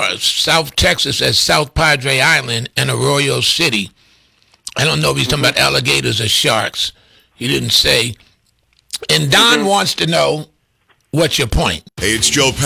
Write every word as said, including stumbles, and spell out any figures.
uh, South Texas as South Padre Island and Arroyo City. I don't know if he's talking about alligators or sharks. He didn't say. And Don wants to know, what's your point? Hey, it's Joe